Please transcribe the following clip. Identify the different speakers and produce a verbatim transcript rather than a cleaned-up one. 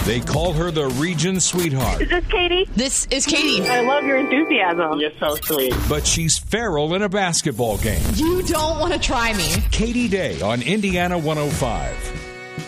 Speaker 1: They call her the region sweetheart.
Speaker 2: Is this Katie?
Speaker 3: This is Katie.
Speaker 2: I love your enthusiasm.
Speaker 4: You're so sweet.
Speaker 1: But she's feral in a basketball game.
Speaker 3: You don't want to try me.
Speaker 1: Katie Day on Indiana one oh five.